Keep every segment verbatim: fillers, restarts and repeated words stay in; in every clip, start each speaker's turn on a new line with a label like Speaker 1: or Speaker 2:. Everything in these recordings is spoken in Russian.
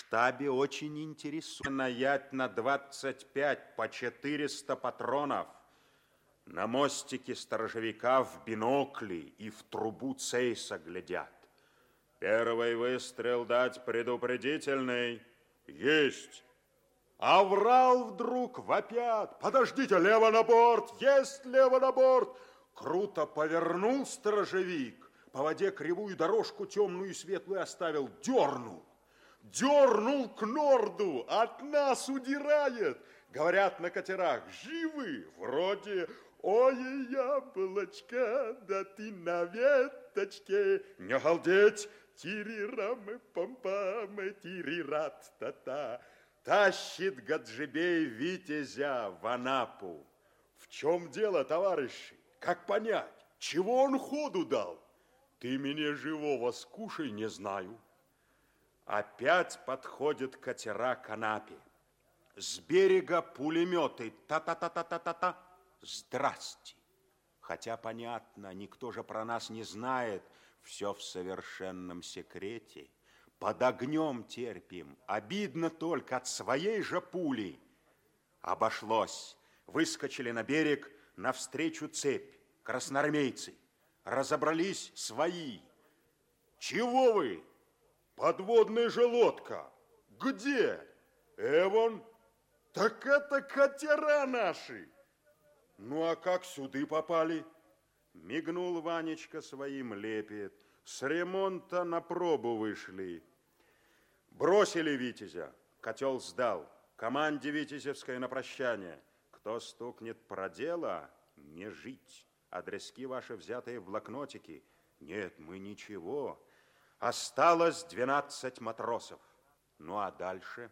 Speaker 1: штабе очень интересует. Наять на двадцать пять по четыреста патронов. На мостике сторожевика в бинокли и в трубу цейса глядят. Первый выстрел дать предупредительный. Есть. А врал вдруг вопят. Подождите, лево на борт. Есть лево на борт. Круто повернул сторожевик. По воде кривую дорожку темную и светлую оставил. Дернул. Дернул к норду. От нас удирает. Говорят на катерах. Живы. Вроде... Ой, яблочко, да ты на веточке. Не галдеть. Тири-рамы, пам-пам, тири-рат-та-та. Тащит Гаджибей витязя в Анапу. В чем дело, товарищи? Как понять? Чего он ходу дал? Ты меня живого скушай, не знаю. Опять подходят катера к Анапе. С берега пулеметы. Та-та-та-та-та-та-та. Здрасте. Хотя, понятно, никто же про нас не знает. Все в совершенном секрете. Под огнем терпим. Обидно только от своей же пули. Обошлось. Выскочили на берег, навстречу цепь. Красноармейцы. Разобрались свои. Чего вы? Подводная же лодка. Где? Эвон? Так это катера наши. Ну, а как сюда попали? Мигнул Ванечка своим, лепет. С ремонта на пробу вышли. Бросили витязя. Котел сдал. Команде витязевской на прощание. Кто стукнет про дело, не жить. Адрески ваши взятые в блокнотики. Нет, мы ничего. Осталось двенадцать матросов. Ну, а дальше?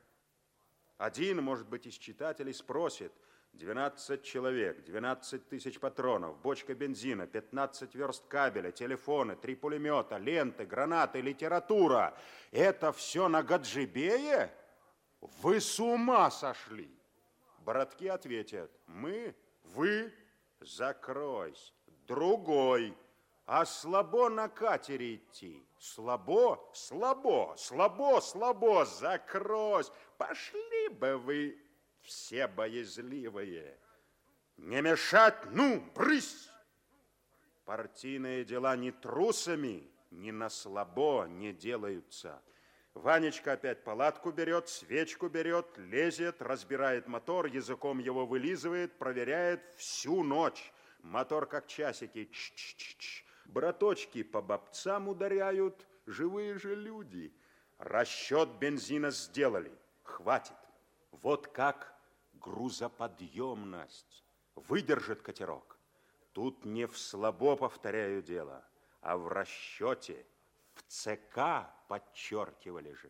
Speaker 1: Один, может быть, из читателей спросит. двенадцать человек, двенадцать тысяч патронов, бочка бензина, пятнадцать верст кабеля, телефоны, три пулемета, ленты, гранаты, литература. Это все на Гаджибее? Вы с ума сошли? Братки ответят. Мы? Вы? Закройся. Другой. А слабо на катере идти. Слабо? Слабо, слабо, слабо. Закройся. Пошли бы вы... Все боязливые. Не мешать, ну, брысь! Партийные дела ни трусами, ни на слабо не делаются. Ванечка опять палатку берет, свечку берет, лезет, разбирает мотор, языком его вылизывает, проверяет всю ночь. Мотор как часики. Ч-ч-ч-ч. Браточки по бабцам ударяют, живые же люди. Расчет бензина сделали. Хватит. Вот как грузоподъемность. Выдержит катерок. Тут не в слабо, повторяю, дело, а в расчете. В ЦК подчеркивали же.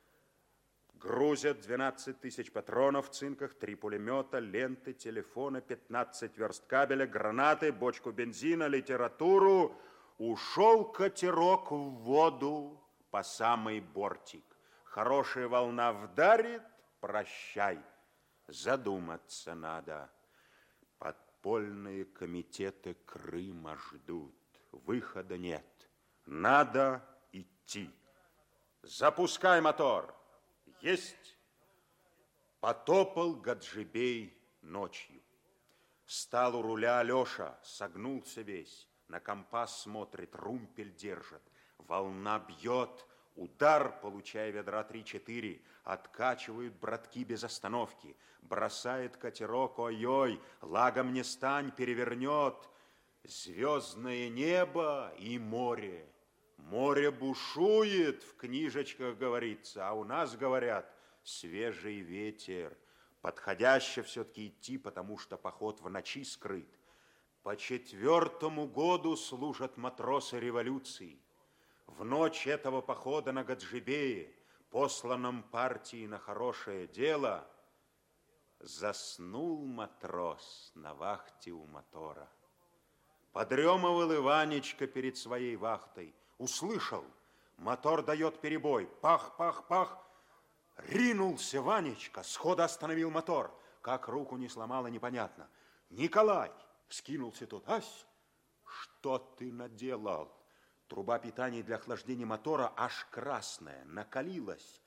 Speaker 1: Грузят двенадцать тысяч патронов в цинках, три пулемета, ленты, телефоны, пятнадцать верст кабеля, гранаты, бочку бензина, литературу. Ушел катерок в воду по самый бортик. Хорошая волна вдарит, прощай. Задуматься надо. Подпольные комитеты Крыма ждут. Выхода нет. Надо идти. Запускай мотор. Есть. Потопал Гаджибей ночью. Стал у руля Алеша, согнулся весь. На компас смотрит, румпель держит. Волна бьет. Удар, получая ведра три-четыре, откачивают братки без остановки. Бросает катерок, ой-ой, лагом не стань, перевернет. Звездное небо и море. Море бушует, в книжечках говорится, а у нас говорят свежий ветер. Подходяще все-таки идти, потому что поход в ночи скрыт. По четвертому году служат матросы революции. В ночь этого похода на Гаджибее, посланном партии на хорошее дело, заснул матрос на вахте у мотора. Подремывал Иванечка перед своей вахтой. Услышал, мотор дает перебой. Пах, пах, пах. Ринулся Ванечка, сходу остановил мотор. Как руку не сломало, непонятно. Николай! Вскинулся тот. Ась, что ты наделал? Труба питания для охлаждения мотора аж красная, накалилась.